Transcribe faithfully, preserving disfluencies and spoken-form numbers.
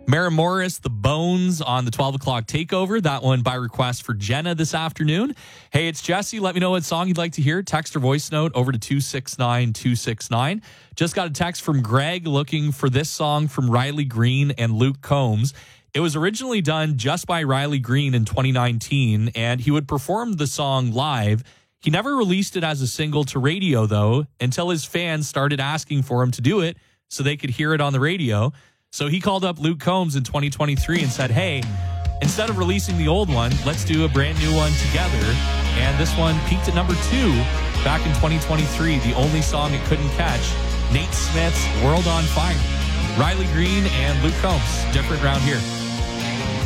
Mara Morris, The Bones on the twelve o'clock takeover. That one by request for Jenna this afternoon. Hey, it's Jesse. Let me know what song you'd like to hear. Text or voice note over to two six nine two six nine. Just got a text from Greg looking for this song from Riley Green and Luke Combs. It was originally done just by Riley Green in twenty nineteen, and he would perform the song live. He never released it as a single to radio, though, until his fans started asking for him to do it so they could hear it on the radio. So he called up Luke Combs in twenty twenty-three and said, hey, instead of releasing the old one, let's do a brand new one together. And this one peaked at number two back in twenty twenty-three, the only song it couldn't catch, Nate Smith's World on Fire. Riley Green and Luke Combs, different round here.